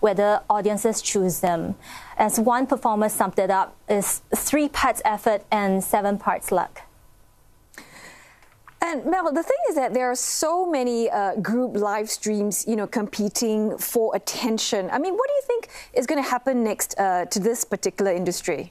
whether audiences choose them. As one performer summed it up, is 3 parts effort and 7 parts luck. And Mel, the thing is that there are so many group live streams, competing for attention. I mean, what do you think is going to happen next to this particular industry?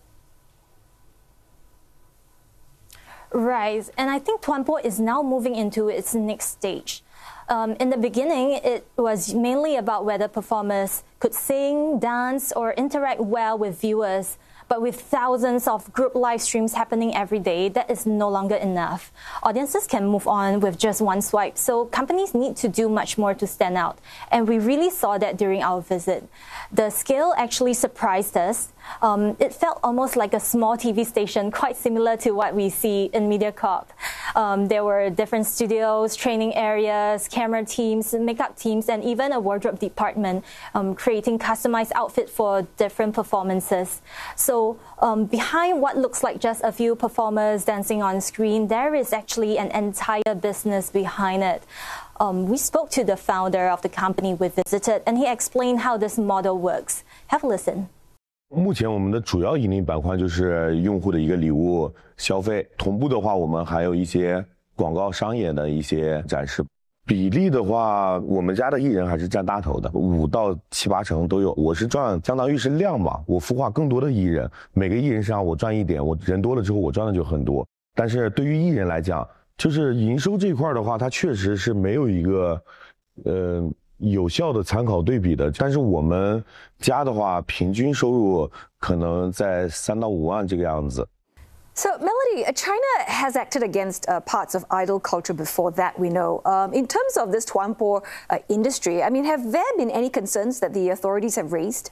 Right, and I think Tuanpo is now moving into its next stage. In the beginning, it was mainly about whether performers could sing, dance, or interact well with viewers. But with thousands of group live streams happening every day, that is no longer enough. Audiences can move on with just one swipe, so companies need to do much more to stand out. And we really saw that during our visit. The scale actually surprised us. It felt almost like a small TV station, quite similar to what we see in MediaCorp. There were different studios, training areas, camera teams, makeup teams, and even a wardrobe department creating customized outfits for different performances. So behind what looks like just a few performers dancing on screen, there is actually an entire business behind it. We spoke to the founder of the company we visited, and he explained how this model works. Have a listen. 目前我们的主要盈利板块就是用户的一个礼物消费，同步的话，我们还有一些广告商业的一些展示。比例的话，我们家的艺人还是占大头的，5到7、8成都有。我是赚，相当于是量嘛，我孵化更多的艺人，每个艺人身上我赚一点，我人多了之后我赚的就很多。但是对于艺人来讲，就是营收这块的话，它确实是没有一个，有效的参考对比的，但是我们家的话，平均收入可能在3到5万这个样子。 So, Melody, China has acted against parts of idol culture before, that we know. In terms of this Tuanpo industry, I mean, have there been any concerns that the authorities have raised?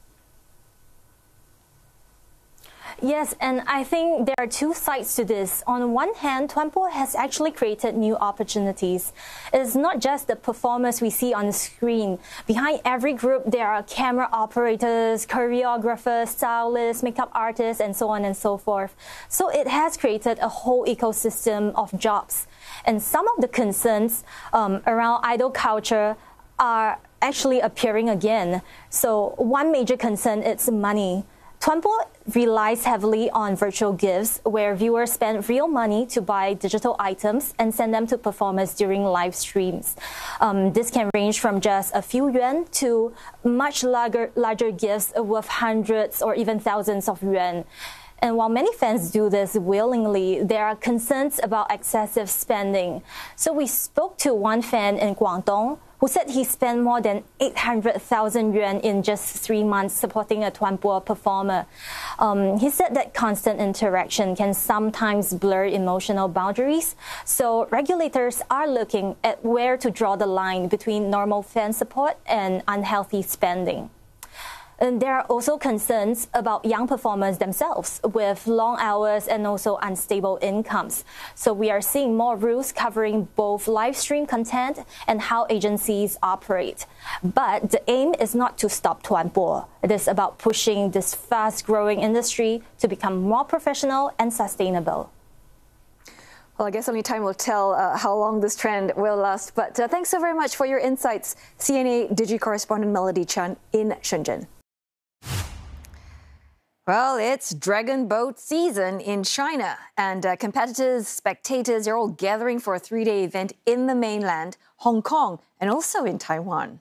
Yes, and I think there are 2 sides to this. On one hand, Tuanpo has actually created new opportunities. It's not just the performers we see on the screen. Behind every group, there are camera operators, choreographers, stylists, makeup artists, and so on and so forth. So it has created a whole ecosystem of jobs. And some of the concerns around idol culture are actually appearing again. So one major concern is money. Tuanpo relies heavily on virtual gifts, where viewers spend real money to buy digital items and send them to performers during live streams. This can range from just a few yuan to much larger gifts worth hundreds or even thousands of yuan. And while many fans do this willingly, there are concerns about excessive spending. So we spoke to one fan in Guangdong who said he spent more than 800,000 yuan in just 3 months supporting a Tuanpo performer. He said that constant interaction can sometimes blur emotional boundaries, so regulators are looking at where to draw the line between normal fan support and unhealthy spending. And there are also concerns about young performers themselves with long hours and also unstable incomes. So we are seeing more rules covering both live stream content and how agencies operate. But the aim is not to stop Tuanpo. It is about pushing this fast-growing industry to become more professional and sustainable. Well, I guess only time will tell how long this trend will last. But thanks so very much for your insights, CNA Digi correspondent Melody Chan in Shenzhen. Well, it's Dragon Boat season in China, and competitors, spectators are all gathering for a 3-day event in the mainland, Hong Kong, and also in Taiwan.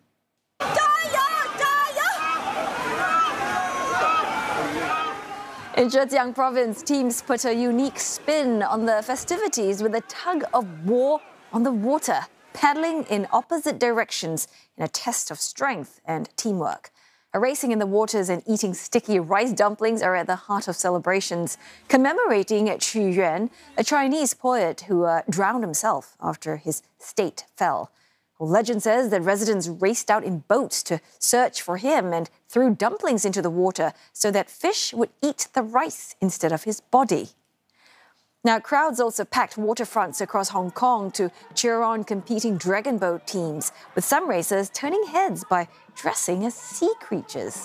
In Zhejiang province, teams put a unique spin on the festivities with a tug of war on the water, paddling in opposite directions in a test of strength and teamwork. Racing in the waters and eating sticky rice dumplings are at the heart of celebrations, commemorating Qu Yuan, a Chinese poet who drowned himself after his state fell. Well, legend says that residents raced out in boats to search for him and threw dumplings into the water so that fish would eat the rice instead of his body. Now, crowds also packed waterfronts across Hong Kong to cheer on competing dragon boat teams, with some racers turning heads by dressing as sea creatures.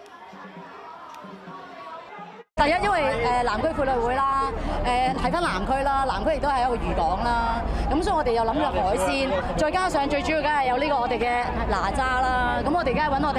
第一，因為南區婦女會啦，係翻南區啦，南區亦都係一個漁港啦，咁所以我哋又諗咗海鮮，再加上最主要梗係有呢個我哋嘅哪吒啦，咁我哋梗係揾我哋。